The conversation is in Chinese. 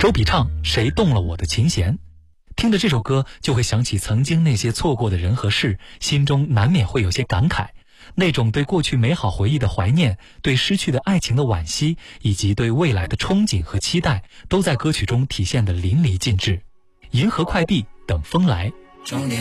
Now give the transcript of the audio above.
周笔畅《谁动了我的琴弦》，听着这首歌就会想起曾经那些错过的人和事，心中难免会有些感慨。那种对过去美好回忆的怀念，对失去的爱情的惋惜，以及对未来的憧憬和期待，都在歌曲中体现得淋漓尽致。银河快递等风来。